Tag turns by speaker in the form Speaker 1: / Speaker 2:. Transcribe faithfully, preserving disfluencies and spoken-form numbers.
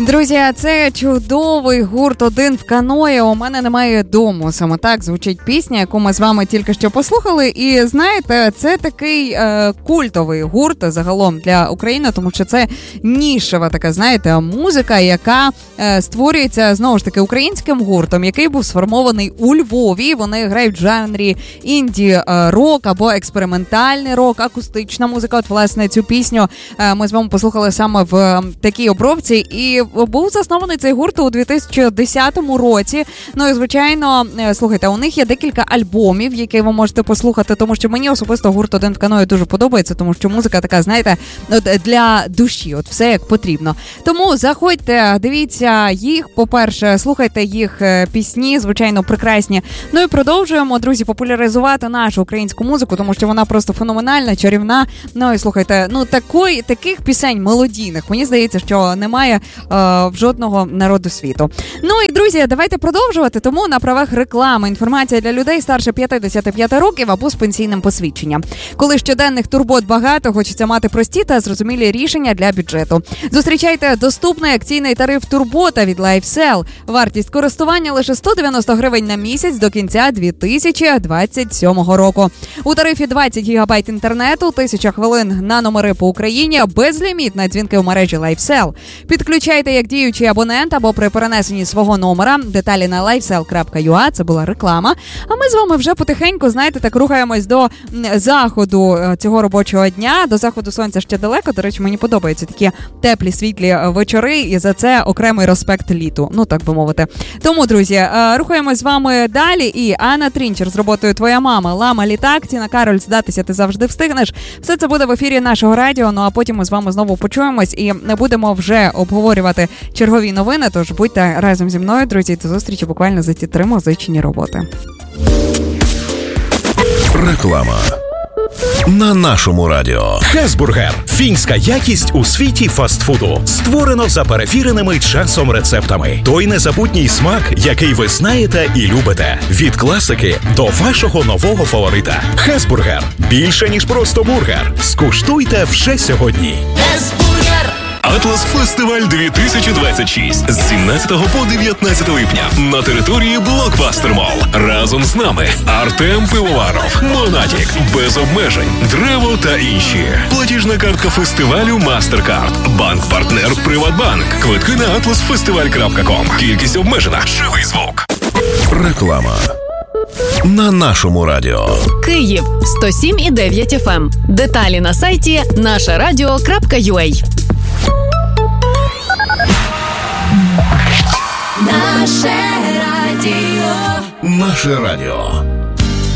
Speaker 1: Друзі, це чудовий гурт «Один в каної». У мене немає дому. Саме так звучить пісня, яку ми з вами тільки що послухали. І знаєте, це такий е, культовий гурт загалом для України, тому що це нішева така, знаєте, музика, яка е, створюється, знову ж таки, українським гуртом, який був сформований у Львові. Вони грають в жанрі інді-рок або експериментальний рок, акустична музика. От, власне, цю пісню е, ми з вами послухали саме в е, такій обробці. І був заснований цей гурт у дві тисячі десятому році. Ну і, звичайно, слухайте, у них є декілька альбомів, які ви можете послухати, тому що мені особисто гурт «Один в каної» дуже подобається, тому що музика така, знаєте, для душі, от все як потрібно. Тому заходьте, дивіться їх, по-перше, слухайте їх пісні, звичайно, прекрасні. Ну і продовжуємо, друзі, популяризувати нашу українську музику, тому що вона просто феноменальна, чарівна. Ну і слухайте, ну такої, таких пісень мелодійних, мені здається, що немає в жодного народу світу. Ну і, друзі, давайте продовжувати. Тому на правах реклами інформація для людей старше п'ятдесят п'ять років або з пенсійним посвідченням. Коли щоденних турбот багато, хочеться мати прості та зрозумілі рішення для бюджету. Зустрічайте доступний акційний тариф «Турбота» від LifeSell. Вартість користування лише сто дев'яносто гривень на місяць до кінця дві тисячі двадцять сьомого року. У тарифі двадцять гігабайт інтернету, тисяча хвилин на номери по Україні, безліміт на дзвінки в мережі LifeSell. Підключайте як діючий абонент або при перенесенні свого номера. Деталі на лайфсел крапка ю а. Це була реклама. А ми з вами вже потихеньку, знаєте, так рухаємось до заходу цього робочого дня. До заходу сонця ще далеко. До речі, мені подобаються такі теплі, світлі вечори. І за це окремий респект літу. Ну, так би мовити. Тому, друзі, рухаємось з вами далі. І Анна Трінчер з роботою «Твоя мама», Лама Літак, Тіна Кароль, «Здатися ти завжди встигнеш». Все це буде в ефірі нашого радіо. Ну, а потім ми з вами знову почуємось і будемо вже обговорювати чергові новини, тож будьте разом зі мною, друзі, до зустрічі буквально за ті три музичні роботи.
Speaker 2: Реклама на нашому радіо.
Speaker 3: Хесбургер. Фінська якість у світі фастфуду. Створено за перевіреними часом рецептами. Той незабутній смак, який ви знаєте і любите. Від класики до вашого нового фаворита. Хесбургер. Більше, ніж просто бургер. Скуштуйте вже сьогодні.
Speaker 4: Хесбургер.
Speaker 5: Атлас Фестиваль дві тисячі двадцять шість з сімнадцятого по дев'ятнадцяте липня на території Блокбастер Молл. Разом з нами Артем Пивоваров, Монатік, Без обмежень, Древо та інші. Платіжна картка фестивалю MasterCard. Банк-партнер Приватбанк. Квитки на атлас фестиваль крапка ком. Кількість обмежена. Живий звук.
Speaker 2: Реклама на нашому радіо.
Speaker 6: Київ сто сім і дев'ять еф ем. Деталі на сайті наше радіо крапка ю а.
Speaker 4: Наше радіо.
Speaker 2: Наше радіо.